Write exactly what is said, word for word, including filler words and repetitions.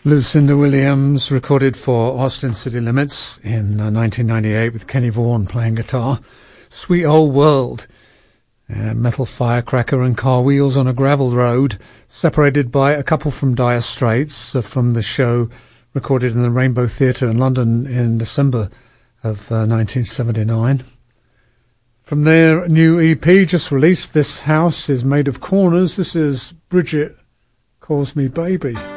Lucinda Williams recorded for Austin City Limits in uh, nineteen ninety-eight with Kenny Vaughan playing guitar. Sweet Old World. Uh, metal firecracker and car wheels on a gravel road, separated by a couple from Dire Straits uh, from the show recorded in the Rainbow Theatre in London in December of uh, nineteen seventy-nine. From their new E P just released, This House is Made of Corners. This is Bridget Calls Me Baby.